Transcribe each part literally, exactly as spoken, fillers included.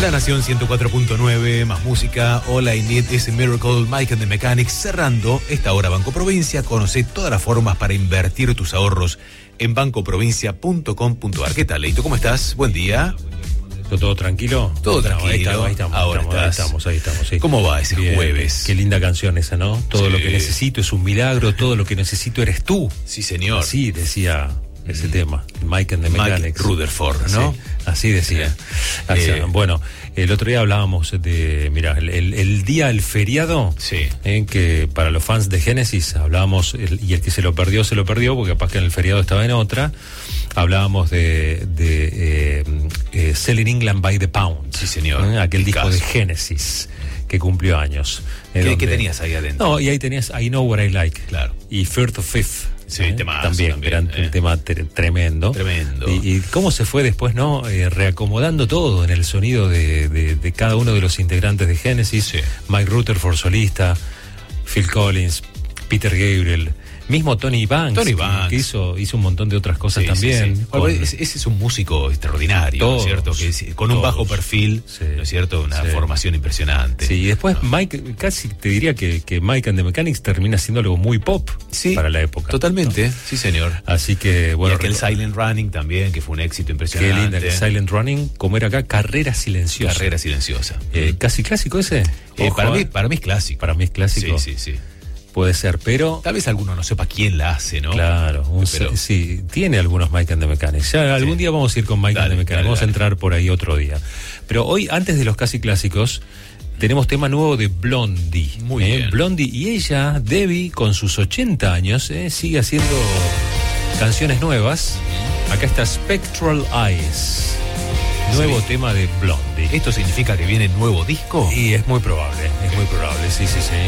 La Nación ciento cuatro punto nueve, más música. All I Need Is a Miracle, Mike and the Mechanics. Cerrando esta hora Banco Provincia. Conoce todas las formas para invertir tus ahorros en banco provincia punto com punto a r. ¿Qué tal, Leito? ¿Cómo estás? Buen día. ¿Todo tranquilo? Todo tranquilo. Ahí estamos, ahí estamos, Ahora ahí estamos, ahí estamos, ahí estamos, sí. ¿Cómo va ese Bien, jueves? Qué linda canción esa, ¿no? Todo Sí. lo que necesito es un milagro, todo lo que necesito eres tú. Sí, señor. Así decía ese mm. tema, Mike and the Mike Mechanics. Rutherford, ¿no? Sí, así decía. Eh, Así, eh, bueno, el otro día hablábamos de, mira, el, el, el día, el feriado, sí. en que para los fans de Génesis hablábamos, el, y el que se lo perdió, se lo perdió, porque capaz que en el feriado estaba en otra, hablábamos de, de eh, eh, Selling England by the Pound. Sí, señor. ¿eh? Aquel El disco caso. de Génesis que cumplió años. Eh, ¿Qué, donde... ¿Qué tenías ahí adentro? No, y ahí tenías I Know What I Like. Claro. Y First of Fifth. Sí, ¿eh? temazo también, también, gran eh. un tema tre- tremendo. Tremendo. Y, y cómo se fue después, ¿no? Eh, reacomodando todo en el sonido de, de, de cada uno de los integrantes de Genesis. Sí. Mike Rutherford solista, Phil Collins, Peter Gabriel, mismo Tony Banks, Tony que, Banks. que hizo, hizo un montón de otras cosas Sí, también. sí, sí. Con- Bueno, ese, ese es un músico extraordinario, ¿no es Todos, cierto? Que es- con un todos. bajo perfil, Sí, ¿no es cierto? Una sí. formación impresionante. Sí, y después Mike, casi te diría que, que Mike and the Mechanics termina siendo algo muy pop Sí, para la época. Totalmente, sí, señor. Así que, bueno. Y aquel recu- Silent Running también, que fue un éxito Qué impresionante. linda, que Silent Running, como era acá, Carrera Silenciosa. Carrera silenciosa. Eh, casi clásico ese. Eh, Ojo, para, eh. mí, para mí es clásico. Para mí es clásico. Sí, sí, sí. Puede ser, pero. Tal vez alguno no sepa quién la hace, ¿no? Claro, un- Pero- sí, tiene algunos Mike and the Mechanics. Ya algún Sí. día vamos a ir con Mike Dale, and the Mechanics, dale, vamos dale. a entrar por ahí otro día. Pero hoy, antes de los casi clásicos, tenemos tema nuevo de Blondie. Muy ¿eh? bien. Blondie, y ella, Debbie, con sus ochenta años, ¿eh? sigue haciendo canciones nuevas. Acá está Spectral Eyes, nuevo Sí. tema de Blondie. ¿Esto significa que viene nuevo disco? Y es muy probable, es muy probable, sí, sí, sí.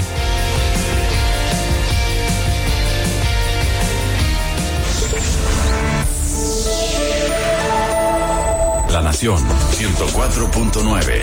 La Nación ciento cuatro punto nueve.